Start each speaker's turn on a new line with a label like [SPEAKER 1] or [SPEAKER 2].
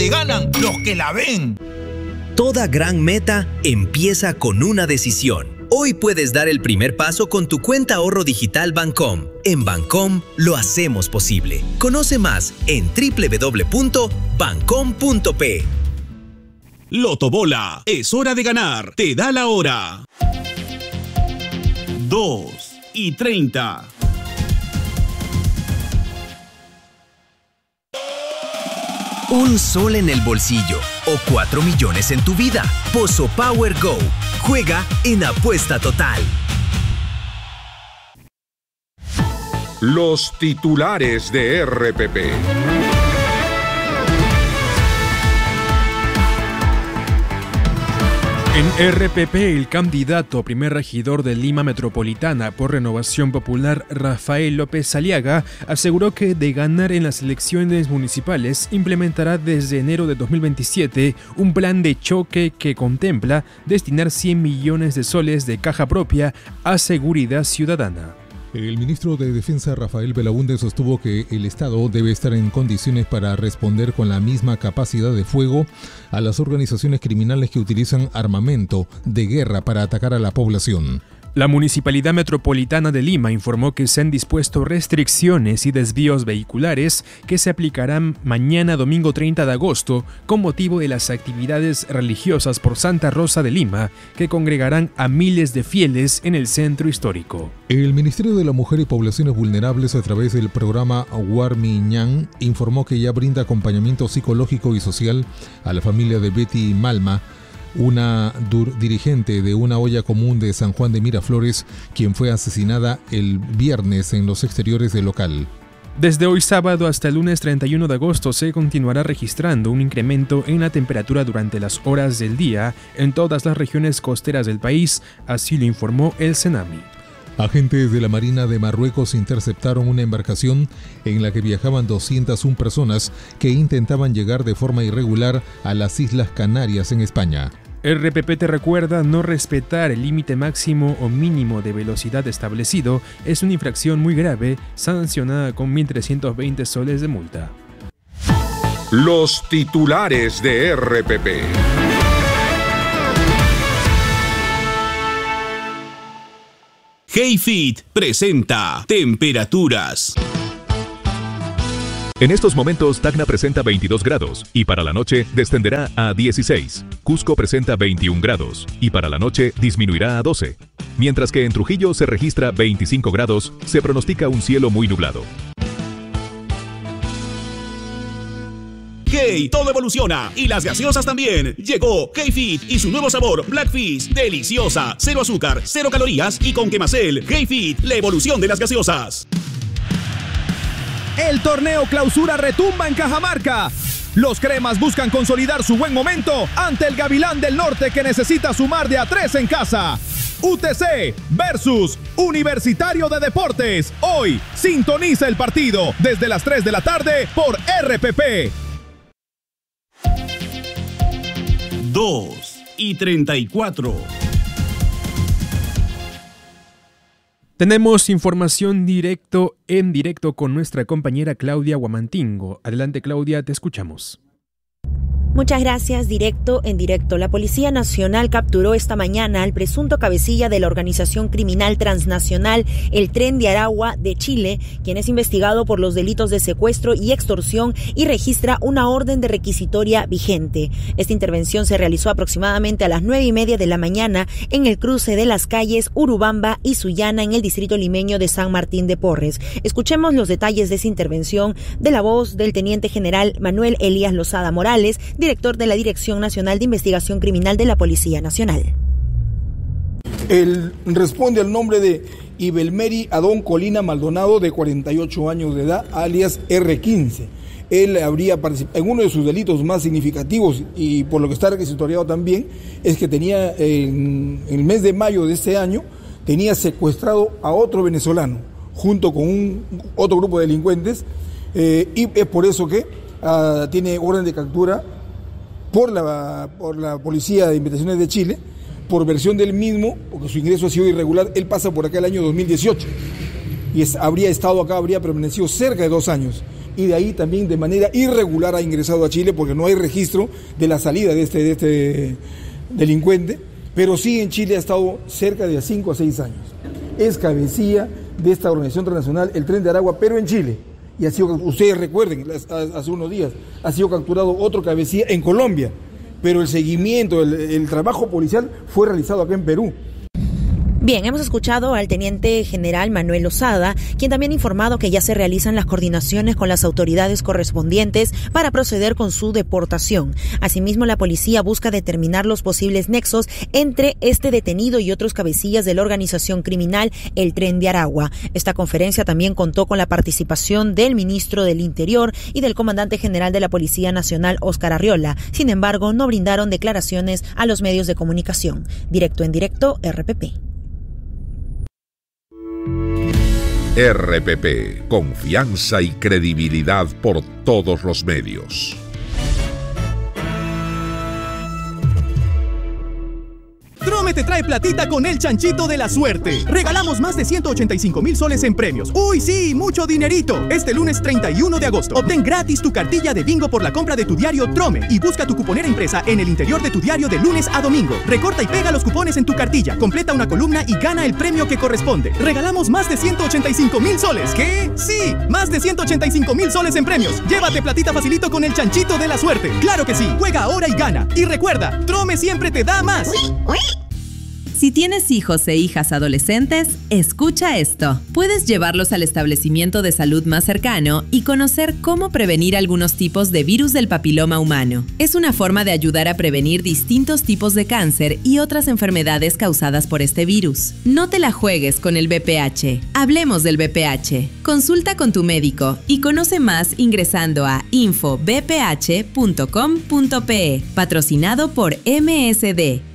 [SPEAKER 1] ganan los que la ven.
[SPEAKER 2] Toda gran meta empieza con una decisión. Hoy puedes dar el primer paso con tu cuenta ahorro digital Bancom. En Bancom lo hacemos posible. Conoce más en www.bancom.p.
[SPEAKER 3] Lotobola, es hora de ganar. Te da la hora. 2:30.
[SPEAKER 2] Un sol en el bolsillo o 4 millones en tu vida. Pozo Power Go. Juega en Apuesta Total.
[SPEAKER 4] Los titulares de RPP.
[SPEAKER 5] En RPP, el candidato a primer regidor de Lima Metropolitana por Renovación Popular, Rafael López Aliaga, aseguró que de ganar en las elecciones municipales implementará desde enero de 2027 un plan de choque que contempla destinar 100 millones de soles de caja propia a seguridad ciudadana.
[SPEAKER 6] El ministro de Defensa, Rafael Belaúnde, sostuvo que el Estado debe estar en condiciones para responder con la misma capacidad de fuego a las organizaciones criminales que utilizan armamento de guerra para atacar a la población.
[SPEAKER 5] La Municipalidad Metropolitana de Lima informó que se han dispuesto restricciones y desvíos vehiculares que se aplicarán mañana domingo 30 de agosto con motivo de las actividades religiosas por Santa Rosa de Lima, que congregarán a miles de fieles en el centro histórico.
[SPEAKER 6] El Ministerio de la Mujer y Poblaciones Vulnerables, a través del programa Warmiñán, informó que ya brinda acompañamiento psicológico y social a la familia de Betty Malma, una dirigente de una olla común de San Juan de Miraflores, quien fue asesinada el viernes en los exteriores del local.
[SPEAKER 5] Desde hoy sábado hasta el lunes 31 de agosto se continuará registrando un incremento en la temperatura durante las horas del día en todas las regiones costeras del país, así lo informó el CENAMI.
[SPEAKER 6] Agentes de la Marina de Marruecos interceptaron una embarcación en la que viajaban 201 personas que intentaban llegar de forma irregular a las Islas Canarias en España.
[SPEAKER 5] RPP te recuerda: no respetar el límite máximo o mínimo de velocidad establecido es una infracción muy grave, sancionada con 1.320 soles de multa.
[SPEAKER 4] Los titulares de RPP.
[SPEAKER 3] HeyFit presenta temperaturas.
[SPEAKER 7] En estos momentos, Tacna presenta 22 grados y para la noche descenderá a 16. Cusco presenta 21 grados y para la noche disminuirá a 12. Mientras que en Trujillo se registra 25 grados, se pronostica un cielo muy nublado.
[SPEAKER 3] Hey, todo evoluciona y las gaseosas también. Llegó HeyFit y su nuevo sabor Blackfish, deliciosa, cero azúcar, cero calorías y con Quemacel. HeyFit, la evolución de las gaseosas.
[SPEAKER 8] El torneo Clausura retumba en Cajamarca. Los cremas buscan consolidar su buen momento ante el Gavilán del Norte, que necesita sumar de a 3 en casa. UTC versus Universitario de Deportes. Hoy sintoniza el partido desde las 3 de la tarde por RPP.
[SPEAKER 3] 2:34.
[SPEAKER 5] Tenemos información en directo con nuestra compañera Claudia Guamantingo. Adelante, Claudia, te escuchamos.
[SPEAKER 9] Muchas gracias. En directo. La Policía Nacional capturó esta mañana al presunto cabecilla de la organización criminal transnacional El Tren de Aragua de Chile, quien es investigado por los delitos de secuestro y extorsión y registra una orden de requisitoria vigente. Esta intervención se realizó aproximadamente a las 9:30 de la mañana en el cruce de las calles Urubamba y Sullana en el distrito limeño de San Martín de Porres. Escuchemos los detalles de esa intervención de la voz del teniente general Manuel Elías Lozada Morales, director de la Dirección Nacional de Investigación Criminal de la Policía Nacional.
[SPEAKER 10] Él responde al nombre de Ibelmeri Adón Colina Maldonado, de 48 años de edad, alias R15. Él habría participado en uno de sus delitos más significativos, y por lo que está requisitoriado también, es que tenía en el mes de mayo de este año, tenía secuestrado a otro venezolano, junto con otro grupo de delincuentes, y es por eso que tiene orden de captura por la Policía de Investigaciones de Chile, por versión del mismo, porque su ingreso ha sido irregular. Él pasa por acá el año 2018 y habría permanecido cerca de 2 años, y de ahí también de manera irregular ha ingresado a Chile porque no hay registro de la salida de este delincuente, pero sí en Chile ha estado cerca de 5 a 6 años. Es cabecilla de esta organización transnacional, el Tren de Aragua, pero en Chile. Y ha sido, ustedes recuerden, hace unos días ha sido capturado otro cabecilla en Colombia, pero el seguimiento, el trabajo policial fue realizado acá en Perú.
[SPEAKER 9] Bien, hemos escuchado al teniente general Manuel Lozada, quien también ha informado que ya se realizan las coordinaciones con las autoridades correspondientes para proceder con su deportación. Asimismo, la policía busca determinar los posibles nexos entre este detenido y otros cabecillas de la organización criminal El Tren de Aragua. Esta conferencia también contó con la participación del ministro del Interior y del comandante general de la Policía Nacional, Óscar Arriola. Sin embargo, no brindaron declaraciones a los medios de comunicación. Directo en directo, RPP.
[SPEAKER 4] RPP, confianza y credibilidad por todos los medios.
[SPEAKER 11] Trome te trae platita con el chanchito de la suerte. Regalamos más de 185,000 soles en premios. ¡Uy, sí! ¡Mucho dinerito! Este lunes 31 de agosto. Obtén gratis tu cartilla de bingo por la compra de tu diario Trome y busca tu cuponera impresa en el interior de tu diario de lunes a domingo. Recorta y pega los cupones en tu cartilla, completa una columna y gana el premio que corresponde. Regalamos más de 185,000 soles. ¿Qué? ¡Sí! Más de 185,000 soles en premios. Llévate platita facilito con el chanchito de la suerte. ¡Claro que sí! Juega ahora y gana. Y recuerda, Trome siempre te da más.
[SPEAKER 12] Si tienes hijos e hijas adolescentes, escucha esto. Puedes llevarlos al establecimiento de salud más cercano y conocer cómo prevenir algunos tipos de virus del papiloma humano. Es una forma de ayudar a prevenir distintos tipos de cáncer y otras enfermedades causadas por este virus. No te la juegues con el VPH. Hablemos del VPH. Consulta con tu médico y conoce más ingresando a infovph.com.pe. Patrocinado por MSD.